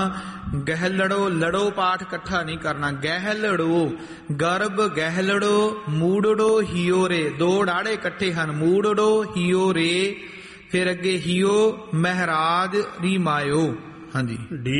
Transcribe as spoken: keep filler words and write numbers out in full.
ਗਹਿਲੜੋ, ਲੜੋ ਪਾਠ ਇਕੱਠਾ ਨਹੀਂ ਕਰਨਾ, ਗਹਿਲੜੋ, ਗਰਭ ਗਹਿਲੜੋ, ਮੂੜੜੋ ਹੀਓ ਰੇ, ਦੋ ਡਾੜੇ ਇਕੱਠੇ ਹਨ, ਮੂੜੜੋ ਹੀਓ ਰੇ, ਫਿਰ ਅੱਗੇ ਹੀਓ ਮਹਿਰਾਜ ਰੀ ਮਾਇਓ। ਹਾਂਜੀ।